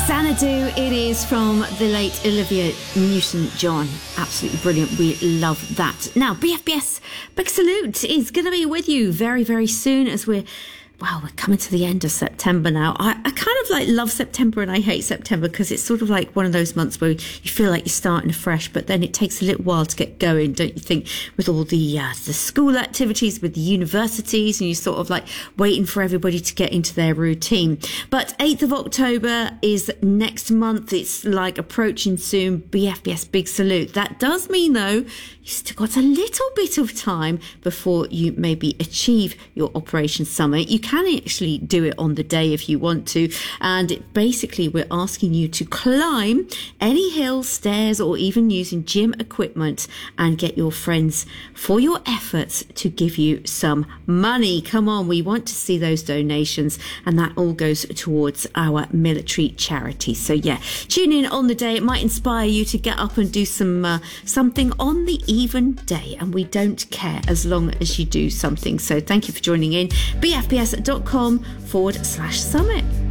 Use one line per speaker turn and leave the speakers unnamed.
Xanadu, it is from the late Olivia Newton-John. Absolutely brilliant. We love that. Now, BFBS Big Salute is going to be with you very, very soon as we're coming to the end of September now. I kind of like love September and I hate September because it's sort of like one of those months where you feel like you're starting afresh, but then it takes a little while to get going, don't you think, with all the school activities, with the universities, and you're sort of like waiting for everybody to get into their routine. But 8th of October is next month. It's like approaching soon. BFBS Big Salute. That does mean, though, you've still got a little bit of time before you maybe achieve your Operation Summit. You can actually do it on the day if you want to, and basically we're asking you to climb any hill, stairs, or even using gym equipment and get your friends for your efforts to give you some money. Come on, we want to see those donations, and that all goes towards our military charity. So yeah, tune in on the day. It might inspire you to get up and do something on the even day, and we don't care as long as you do something. So thank you for joining in. BFBS.com/summit.